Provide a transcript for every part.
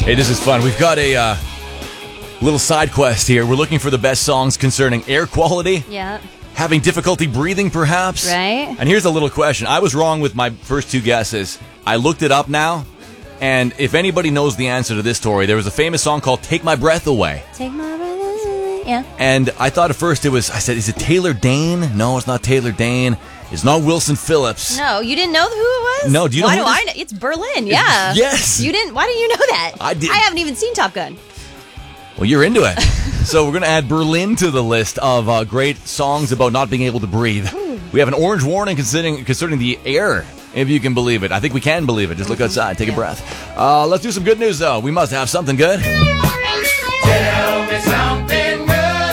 Hey, this is fun. We've got a little side quest here. We're looking for the best songs concerning air quality. Yeah. Having difficulty breathing, perhaps. Right. And here's a little question. I was wrong with my first two guesses. I looked it up now, and if anybody knows the answer to this story, there was a famous song called Take My Breath Away. Take my breath away. Yeah. And I thought at first I said, is it Taylor Dane? No, it's not Taylor Dane. It's not Wilson Phillips. No, you didn't know who it was? No, do you know why who do it is? I know? It's Berlin, yeah. Yes. You didn't? Why do you know that? I did. I haven't even seen Top Gun. Well, you're into it. So we're going to add Berlin to the list of great songs about not being able to breathe. We have an orange warning concerning the air, if you can believe it. I think we can believe it. Just look outside, take a breath. Let's do some good news, though. We must have something good. Tell me something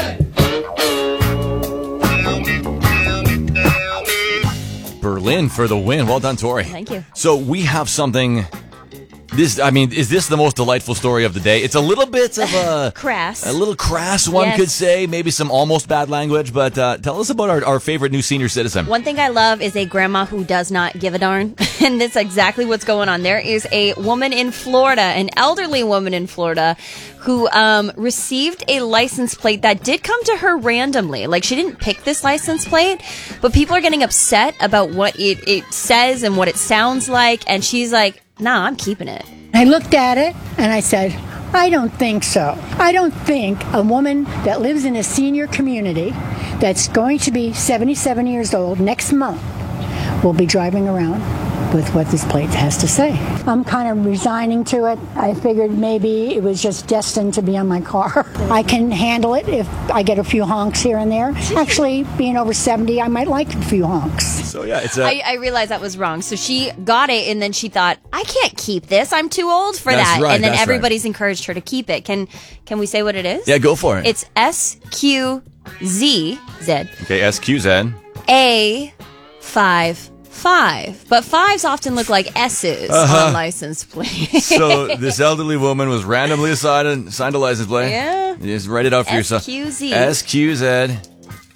good. Berlin for the win. Well done, Tori. Thank you. So we have something... is this the most delightful story of the day? It's a little bit of a... Crass. A little crass, one could say. Maybe some almost bad language. But tell us about our favorite new senior citizen. One thing I love is a grandma who does not give a darn. And that's exactly what's going on. There is a woman in Florida, an elderly woman in Florida, who received a license plate that did come to her randomly. Like, she didn't pick this license plate, but people are getting upset about what it says and what it sounds like. And she's like, nah, I'm keeping it. I looked at it and I said, I don't think so. I don't think a woman that lives in a senior community that's going to be 77 years old next month will be driving around with what this plate has to say. I'm kind of resigning to it. I figured maybe it was just destined to be on my car. I can handle it if I get a few honks here and there. Actually, being over 70, I might like a few honks. So, yeah, it's I realized that was wrong. So she got it, and then she thought, I can't keep this. I'm too old for that. Right, and then that's everybody's encouraged her to keep it. Can we say what it is? Yeah, go for it. It's SQZ. Okay, SQZ. A55. But fives often look like S's on license plates. So this elderly woman was randomly signed a license plate. Yeah. Just write it out for yourself. SQZ. SQZ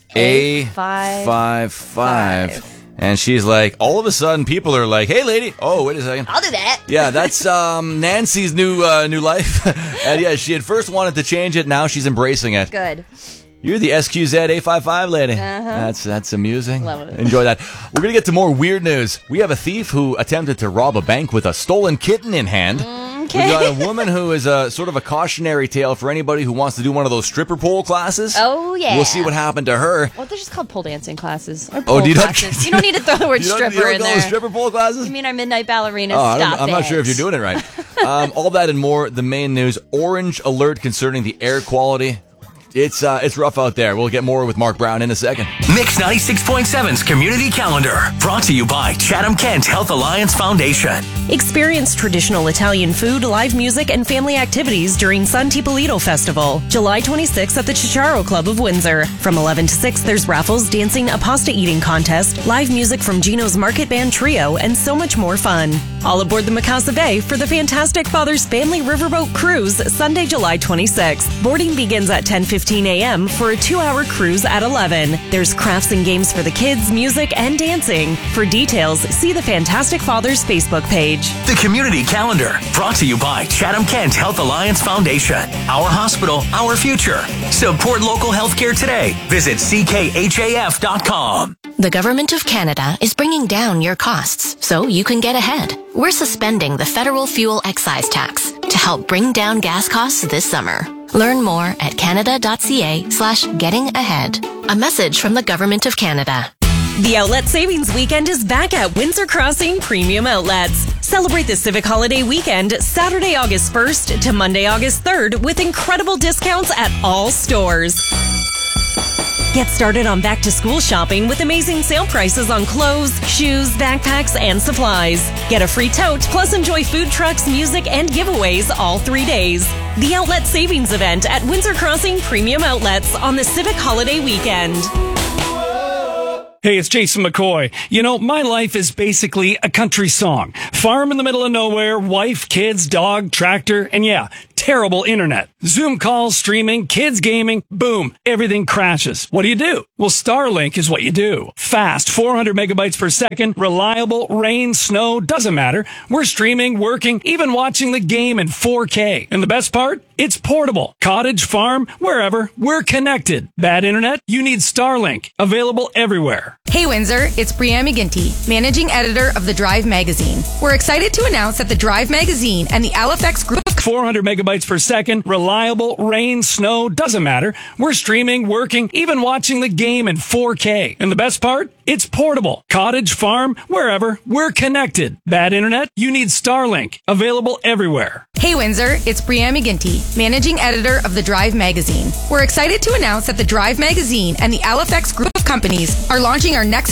A55. And she's like, all of a sudden, people are like, hey, lady. Oh, wait a second. I'll do that. Yeah, that's Nancy's new life. And yeah, she had first wanted to change it. Now she's embracing it. Good. You're the SQZ A55 lady. That's amusing. Love it. Enjoy that. We're going to get to more weird news. We have a thief who attempted to rob a bank with a stolen kitten in hand. Okay. We got a woman who is a sort of a cautionary tale for anybody who wants to do one of those stripper pole classes. Oh, yeah. We'll see what happened to her. Well, they're just called pole dancing classes. Or pole Do you not? classes. You don't need to throw the word stripper you don't in call there. them stripper pole classes? You mean our midnight ballerinas? I'm not sure if you're doing it right. All that and more. The main news: orange alert concerning the air quality. It's rough out there. We'll get more with Mark Brown in a second. Mix 96.7's Community Calendar, brought to you by Chatham-Kent Health Alliance Foundation. Experience traditional Italian food, live music, and family activities during San Tipolito Festival, July 26th at the Chicharo Club of Windsor. From 11 to 6, there's raffles, dancing, a pasta eating contest, live music from Gino's Market Band Trio, and so much more fun. All aboard the Mikasa Bay for the fantastic Father's Family Riverboat Cruise, Sunday, July 26th. Boarding begins at 10:15 a.m. for a 2-hour cruise at 11. There's crafts and games for the kids, music, and dancing. For details, see the Fantastic Fathers Facebook page. The Community Calendar, brought to you by Chatham-Kent Health Alliance Foundation. Our hospital, our future. Support local healthcare today. Visit ckhaf.com. The Government of Canada is bringing down your costs so you can get ahead. We're suspending the federal fuel excise tax to help bring down gas costs this summer. Learn more at canada.ca/gettingahead. A message from the Government of Canada. The Outlet Savings Weekend is back at Windsor Crossing Premium Outlets. Celebrate the Civic Holiday Weekend, Saturday, August 1st to Monday, August 3rd, with incredible discounts at all stores. Get started on back-to-school shopping with amazing sale prices on clothes, shoes, backpacks, and supplies. Get a free tote, plus enjoy food trucks, music, and giveaways all 3 days. The Outlet Savings Event at Windsor Crossing Premium Outlets on the Civic Holiday Weekend. Hey, it's Jason McCoy. You know, my life is basically a country song. Farm in the middle of nowhere, wife, kids, dog, tractor, and yeah, terrible internet. Zoom calls, streaming, kids gaming, boom, everything crashes. What do? Well, Starlink is what you do. Fast, 400 megabytes per second, reliable, rain, snow, doesn't matter. We're streaming, working, even watching the game in 4K. And the best part? It's portable. Cottage, farm, wherever, we're connected. Bad internet? You need Starlink. Available everywhere. Hey Windsor, it's Brianne McGinty, managing editor of The Drive magazine. We're excited to announce that The Drive magazine and the Halifax Group of 400 megabytes per second, reliable, rain, snow, doesn't matter. We're streaming, working, even watching the game in 4K. And the best part? It's portable. Cottage, farm, wherever, we're connected. Bad internet? You need Starlink. Available everywhere. Hey Windsor, it's Brianne McGinty, managing editor of The Drive magazine. We're excited to announce that The Drive magazine and the Halifax Group of companies are launching our next